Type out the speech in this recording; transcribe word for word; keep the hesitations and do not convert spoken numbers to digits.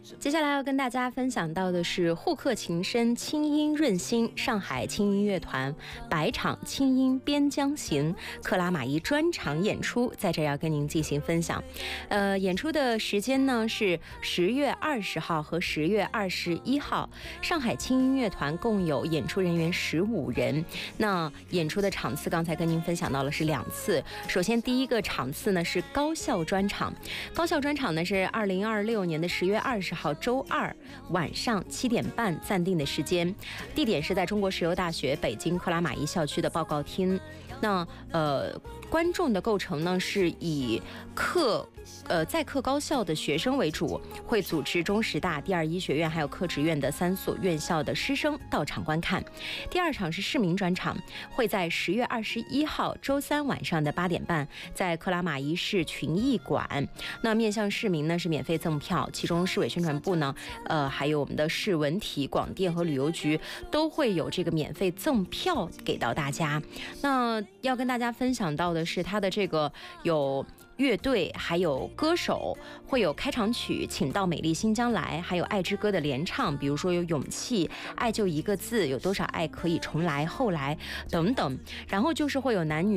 接下来要跟大家分享到的是护客情深清音润心上海轻音乐团百场轻音边疆行克拉玛依专场演出，在这要跟您进行分享。呃，演出的时间呢是十月二十号和十月二十一号。上海轻音乐团共有演出人员十五人。那演出的场次刚才跟您分享到了是两次。首先第一个场次呢是高校专场，高校专场呢是二零二六年的十月二十号周二晚上七点半暂定的时间，地点是在中国石油大学北京克拉玛依校区的报告厅。那呃，观众的构成呢是以课呃在课高校的学生为主，会组织中师大、第二医学院还有科职院的三所院校的师生到场观看。第二场是市民专场，会在十月二十一号周三晚上的八点半，在克拉玛依市群艺馆。那面向市民呢是免费赠票，其中市委宣传部呢，呃，还有我们的市文体、广电和旅游局都会有这个免费赠票给到大家。那要跟大家分享到的是它的这个有乐队还有歌手，会有开场曲请到美丽新疆来，还有爱之歌的联唱，比如说有勇气、爱就一个字、有多少爱可以重来、后来等等。然后就是会有男女